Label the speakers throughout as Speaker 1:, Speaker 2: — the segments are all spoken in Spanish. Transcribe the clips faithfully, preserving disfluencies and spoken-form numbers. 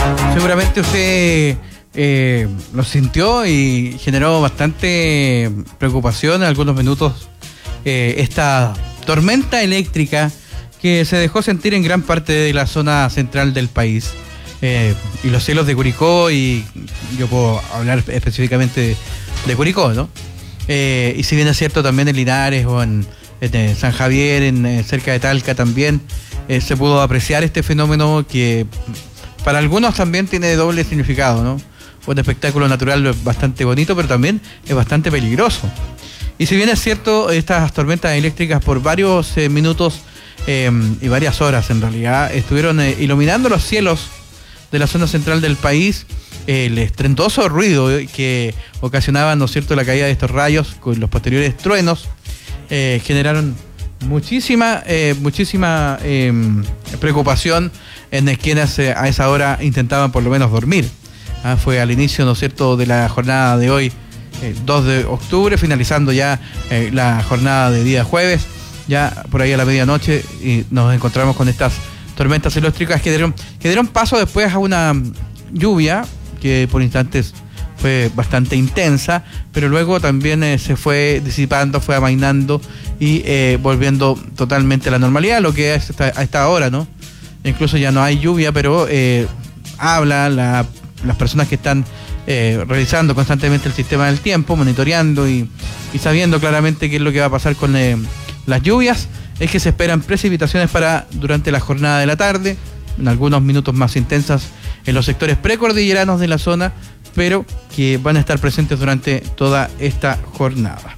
Speaker 1: Seguramente usted eh, lo sintió y generó bastante preocupación en algunos minutos eh, esta tormenta eléctrica que se dejó sentir en gran parte de la zona central del país. Eh, y los cielos de Curicó, y yo puedo hablar específicamente de, de Curicó, ¿no? Eh, y si bien es cierto, también en Linares o en, en San Javier, en, en cerca de Talca también, eh, se pudo apreciar este fenómeno que para algunos también tiene doble significado, ¿no? Un espectáculo natural bastante bonito, pero también es bastante peligroso. Y si bien es cierto, estas tormentas eléctricas por varios eh, minutos eh, y varias horas en realidad estuvieron eh, iluminando los cielos de la zona central del país, eh, el estruendoso ruido que ocasionaba, ¿no es cierto?, la caída de estos rayos con los posteriores truenos, eh, generaron muchísima, eh, muchísima eh, preocupación en quienes eh, a esa hora intentaban por lo menos dormir. Ah, fue al inicio, ¿no es cierto?, de la jornada de hoy, eh, dos de octubre, finalizando ya eh, la jornada de día jueves, ya por ahí a la medianoche, y nos encontramos con estas tormentas eléctricas que dieron, que dieron paso después a una lluvia que por instantes fue bastante intensa, pero luego también eh, se fue disipando, fue amainando y eh, volviendo totalmente a la normalidad, lo que es hasta, a esta hora, ¿no? Incluso ya no hay lluvia, pero eh, habla la, las personas que están eh, revisando constantemente el sistema del tiempo, monitoreando y, y sabiendo claramente qué es lo que va a pasar con eh, las lluvias, es que se esperan precipitaciones para durante la jornada de la tarde, en algunos minutos más intensas en los sectores precordilleranos de la zona, pero que van a estar presentes durante toda esta jornada.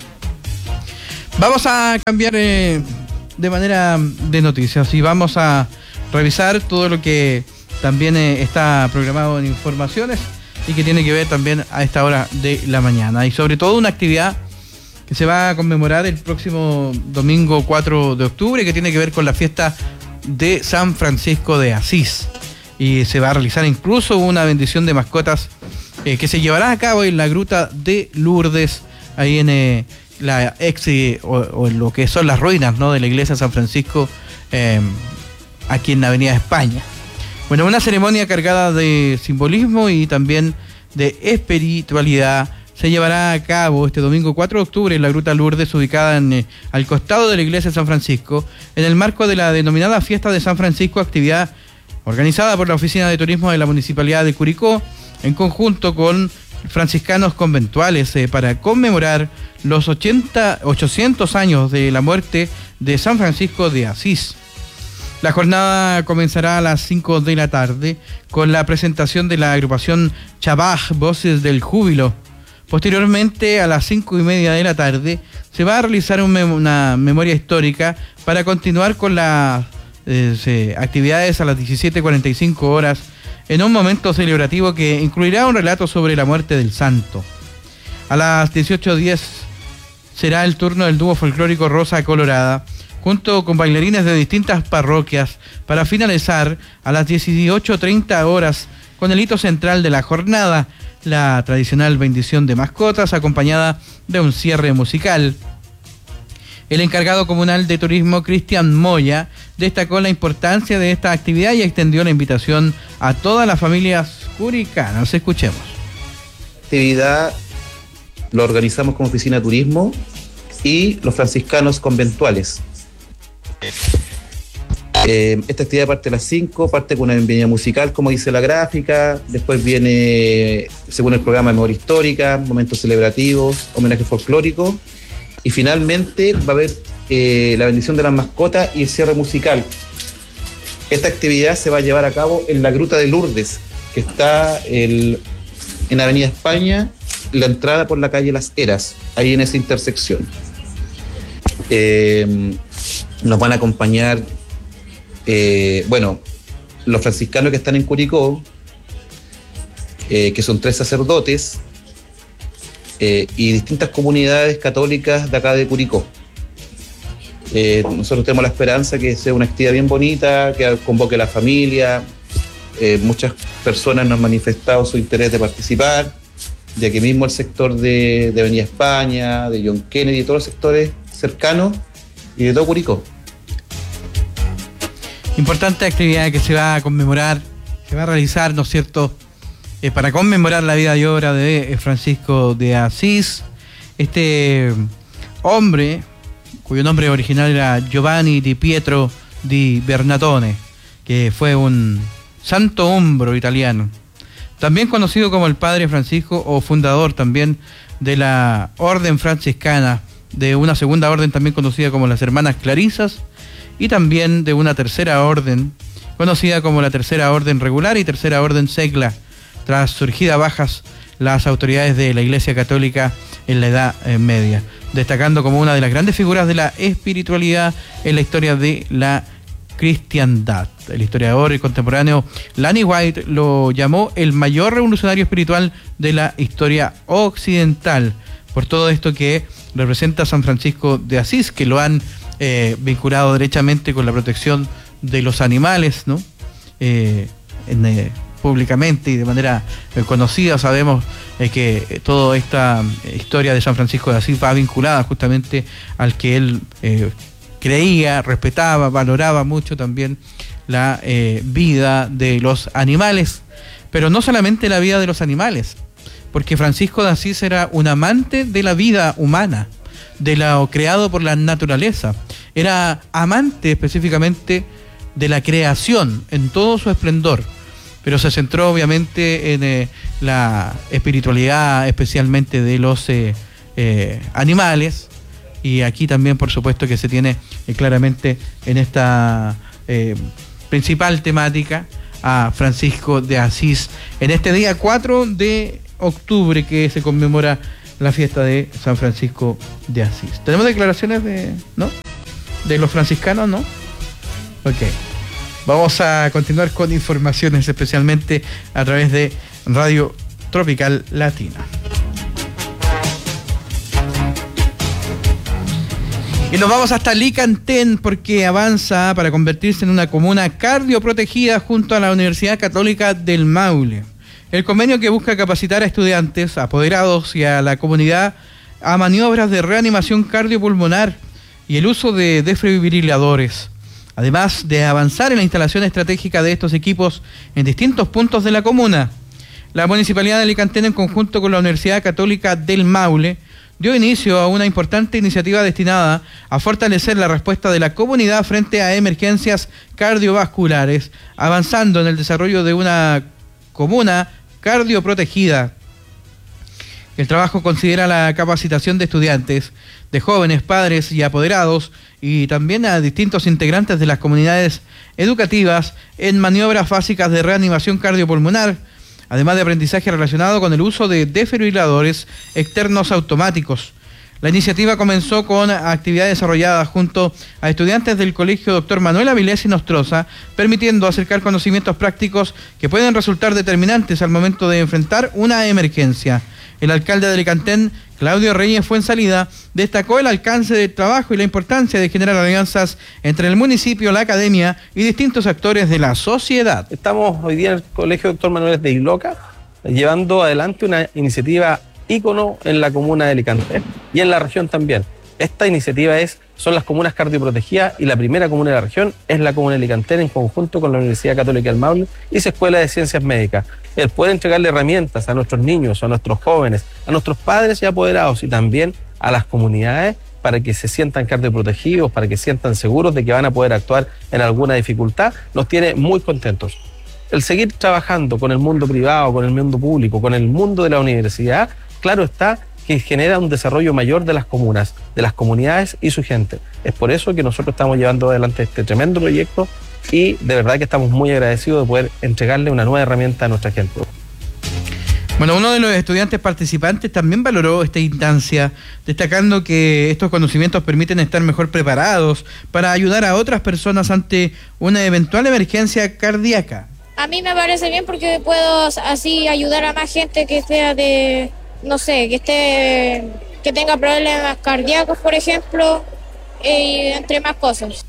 Speaker 1: Vamos a cambiar eh, de manera de noticias y vamos a revisar todo lo que también eh, está programado en informaciones y que tiene que ver también a esta hora de la mañana, y sobre todo una actividad que se va a conmemorar el próximo domingo cuatro de octubre, que tiene que ver con la fiesta de San Francisco de Asís, y se va a realizar incluso una bendición de mascotas eh, que se llevará a cabo en la Gruta de Lourdes, ahí en eh, la ex eh, o, o en lo que son las ruinas, ¿no?, de la iglesia de San Francisco, eh, aquí en la Avenida España. Bueno, una ceremonia cargada de simbolismo y también de espiritualidad se llevará a cabo este domingo cuatro de octubre en la Gruta Lourdes, ubicada en, eh, al costado de la iglesia de San Francisco, en el marco de la denominada Fiesta de San Francisco, actividad organizada por la Oficina de Turismo de la Municipalidad de Curicó, en conjunto con franciscanos conventuales, eh, para conmemorar los ochenta, ochocientos años de la muerte de San Francisco de Asís. La jornada comenzará a las cinco de la tarde con la presentación de la agrupación Chabaj, Voces del Júbilo. Posteriormente, a las cinco y media de la tarde, se va a realizar un mem- una memoria histórica para continuar con las eh, actividades a las diecisiete cuarenta y cinco horas, en un momento celebrativo que incluirá un relato sobre la muerte del santo. A las dieciocho diez será el turno del dúo folclórico Rosa Colorada, junto con bailarines de distintas parroquias, para finalizar a las dieciocho treinta horas con el hito central de la jornada, la tradicional bendición de mascotas, acompañada de un cierre musical. El encargado comunal de turismo, Cristian Moya, destacó la importancia de esta actividad y extendió la invitación a todas las familias curicanas. Escuchemos.
Speaker 2: Actividad lo organizamos como Oficina de Turismo y los franciscanos conventuales. Eh, esta actividad parte a las cinco, parte con una bienvenida musical, como dice la gráfica, después viene, según el programa, memoria histórica, momentos celebrativos, homenaje folclórico, y finalmente va a haber eh, la bendición de las mascotas y el cierre musical. Esta actividad se va a llevar a cabo en la Gruta de Lourdes, que está el, en Avenida España, la entrada por la calle Las Heras, ahí en esa intersección. Eh, nos van a acompañar Eh, bueno, los franciscanos que están en Curicó, eh, que son tres sacerdotes, eh, y distintas comunidades católicas de acá de Curicó. Eh, nosotros tenemos la esperanza que sea una actividad bien bonita, que convoque a la familia. Eh, muchas personas nos han manifestado su interés de participar, de que mismo el sector de, de Avenida España, de John Kennedy, de todos los sectores cercanos y de todo Curicó.
Speaker 1: Importante actividad que se va a conmemorar se va a realizar, ¿no es cierto?, eh, para conmemorar la vida y obra de Francisco de Asís, este hombre, cuyo nombre original era Giovanni di Pietro di Bernatone, que fue un santo umbro italiano, también conocido como el Padre Francisco o fundador también de la Orden Franciscana, de una segunda orden también conocida como las Hermanas Clarisas, y también de una tercera orden conocida como la Tercera Orden Regular y Tercera Orden Segla, tras surgida bajas las autoridades de la Iglesia Católica en la Edad Media, destacando como una de las grandes figuras de la espiritualidad en la historia de la cristiandad. El historiador y contemporáneo Lanny White lo llamó el mayor revolucionario espiritual de la historia occidental, por todo esto que representa a San Francisco de Asís, que lo han eh, vinculado derechamente con la protección de los animales, ¿no? Eh, en, eh, públicamente y de manera eh, conocida. Sabemos eh, que eh, toda esta eh, historia de San Francisco de Asís va vinculada justamente al que él eh, creía, respetaba, valoraba mucho también la eh, vida de los animales, pero no solamente la vida de los animales, porque Francisco de Asís era un amante de la vida humana, de lo creado por la naturaleza. Era amante específicamente de la creación en todo su esplendor, pero se centró obviamente en eh, la espiritualidad, especialmente de los eh, eh, animales, y aquí también por supuesto que se tiene eh, claramente en esta eh, principal temática a Francisco de Asís en este día cuatro de octubre que se conmemora la fiesta de San Francisco de Asís. ¿Tenemos declaraciones de, no? de los franciscanos, no? Ok. Vamos a continuar con informaciones, especialmente a través de Radio Tropical Latina. Y nos vamos hasta Licantén, porque avanza para convertirse en una comuna cardioprotegida junto a la Universidad Católica del Maule. El convenio que busca capacitar a estudiantes, apoderados y a la comunidad a maniobras de reanimación cardiopulmonar y el uso de desfibriladores, además de avanzar en la instalación estratégica de estos equipos en distintos puntos de la comuna. La Municipalidad de Alicantén, en conjunto con la Universidad Católica del Maule, dio inicio a una importante iniciativa destinada a fortalecer la respuesta de la comunidad frente a emergencias cardiovasculares, avanzando en el desarrollo de una comuna cardioprotegida. El trabajo considera la capacitación de estudiantes, de jóvenes, padres y apoderados, y también a distintos integrantes de las comunidades educativas en maniobras básicas de reanimación cardiopulmonar, además de aprendizaje relacionado con el uso de desfibriladores externos automáticos. La iniciativa comenzó con actividades desarrolladas junto a estudiantes del Colegio Doctor Manuel Avilés y Nostroza, permitiendo acercar conocimientos prácticos que pueden resultar determinantes al momento de enfrentar una emergencia. El alcalde de Alicantén, Claudio Reyes Fuensalida, destacó el alcance del trabajo y la importancia de generar alianzas entre el municipio, la academia y distintos actores de la sociedad.
Speaker 3: Estamos hoy día en el Colegio Doctor Manuel de Iloca llevando adelante una iniciativa ícono en la comuna de Alicantén y en la región también. Esta iniciativa es, son las comunas cardioprotegidas, y la primera comuna de la región es la comuna de Alicantén, en conjunto con la Universidad Católica del Maule y su Escuela de Ciencias Médicas. El poder entregarle herramientas a nuestros niños, a nuestros jóvenes, a nuestros padres y apoderados, y también a las comunidades, para que se sientan cardioprotegidos, para que sientan seguros de que van a poder actuar en alguna dificultad, nos tiene muy contentos. El seguir trabajando con el mundo privado, con el mundo público, con el mundo de la universidad, claro está que genera un desarrollo mayor de las comunas, de las comunidades y su gente. Es por eso que nosotros estamos llevando adelante este tremendo proyecto, y de verdad que estamos muy agradecidos de poder entregarle una nueva herramienta a nuestra gente.
Speaker 1: Bueno, uno de los estudiantes participantes también valoró esta instancia, destacando que estos conocimientos permiten estar mejor preparados para ayudar a otras personas ante una eventual emergencia cardíaca.
Speaker 4: A mí me parece bien porque puedo así ayudar a más gente que sea de, no sé, que esté, que tenga problemas cardíacos, por ejemplo, y entre más cosas.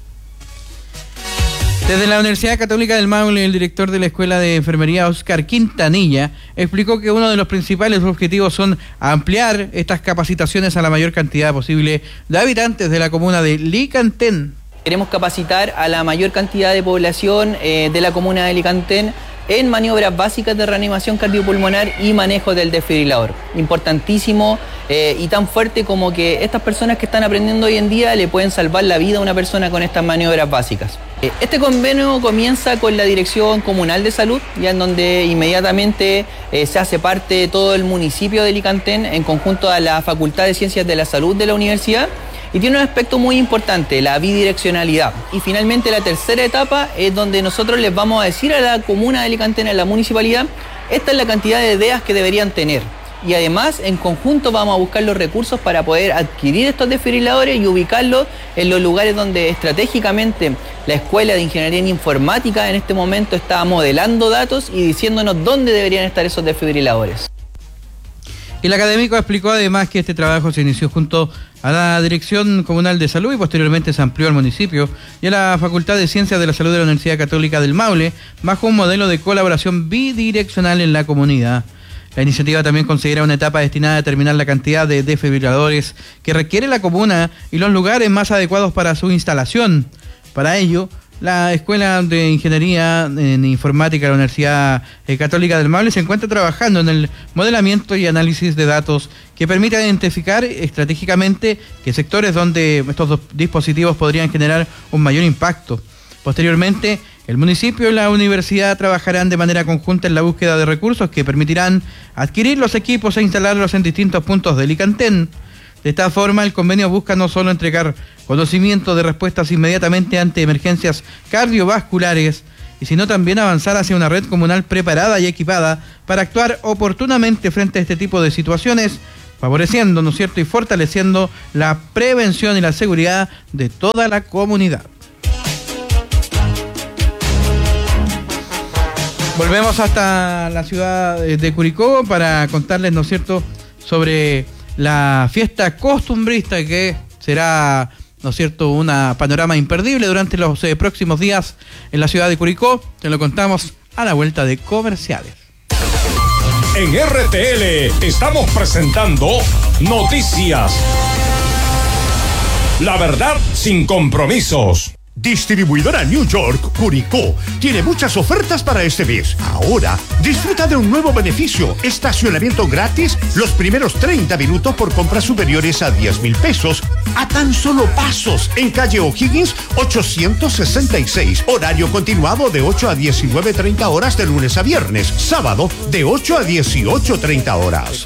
Speaker 1: Desde la Universidad Católica del Maule, el director de la Escuela de Enfermería, Oscar Quintanilla, explicó que uno de los principales objetivos son ampliar estas capacitaciones a la mayor cantidad posible de habitantes de la comuna de Licantén.
Speaker 5: Queremos capacitar a la mayor cantidad de población eh, de la comuna de Licantén en maniobras básicas de reanimación cardiopulmonar y manejo del desfibrilador. Importantísimo eh, y tan fuerte como que estas personas que están aprendiendo hoy en día le pueden salvar la vida a una persona con estas maniobras básicas. Eh, este convenio comienza con la Dirección Comunal de Salud, ya en donde inmediatamente eh, se hace parte todo el municipio de Licantén en conjunto a la Facultad de Ciencias de la Salud de la universidad. Y tiene un aspecto muy importante, la bidireccionalidad. Y finalmente la tercera etapa es donde nosotros les vamos a decir a la comuna de Licantén, a la municipalidad, esta es la cantidad de D E As que deberían tener. Y además, en conjunto vamos a buscar los recursos para poder adquirir estos desfibriladores y ubicarlos en los lugares donde estratégicamente la Escuela de Ingeniería en Informática en este momento está modelando datos y diciéndonos dónde deberían estar esos desfibriladores.
Speaker 1: El académico explicó además que este trabajo se inició junto a la Dirección Comunal de Salud y posteriormente se amplió al municipio y a la Facultad de Ciencias de la Salud de la Universidad Católica del Maule, bajo un modelo de colaboración bidireccional en la comunidad. La iniciativa también considera una etapa destinada a determinar la cantidad de desfibriladores que requiere la comuna y los lugares más adecuados para su instalación. Para ello, la Escuela de Ingeniería en Informática de la Universidad Católica del Maule se encuentra trabajando en el modelamiento y análisis de datos que permita identificar estratégicamente qué sectores donde estos dispositivos podrían generar un mayor impacto. Posteriormente, el municipio y la universidad trabajarán de manera conjunta en la búsqueda de recursos que permitirán adquirir los equipos e instalarlos en distintos puntos de Licantén. De esta forma, el convenio busca no solo entregar conocimiento de respuestas inmediatamente ante emergencias cardiovasculares, sino también avanzar hacia una red comunal preparada y equipada para actuar oportunamente frente a este tipo de situaciones, favoreciendo, ¿no es cierto?, y fortaleciendo la prevención y la seguridad de toda la comunidad. Volvemos hasta la ciudad de Curicó para contarles, ¿no es cierto?, sobre la fiesta costumbrista que será, ¿no es cierto?, una panorama imperdible durante los eh, próximos días en la ciudad de Curicó. Te lo contamos a la vuelta de comerciales.
Speaker 6: En R T L estamos presentando Noticias. La verdad sin compromisos.
Speaker 7: Distribuidora New York Curicó tiene muchas ofertas para este mes. Ahora, disfruta de un nuevo beneficio: estacionamiento gratis los primeros treinta minutos por compras superiores a diez mil pesos, a tan solo pasos, en calle O'Higgins ochocientos sesenta y seis. Horario continuado de ocho a diecinueve treinta horas de lunes a viernes. Sábado de ocho a dieciocho treinta horas.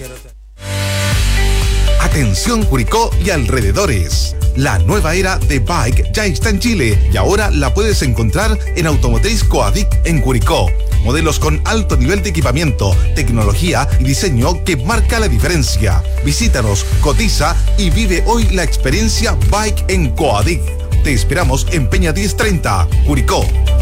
Speaker 8: Atención Curicó y alrededores. La nueva era de Bike ya está en Chile y ahora la puedes encontrar en Automotriz Coadic en Curicó. Modelos con alto nivel de equipamiento, tecnología y diseño que marca la diferencia. Visítanos, cotiza y vive hoy la experiencia Bike en Coadic. Te esperamos en Peña diez treinta, Curicó.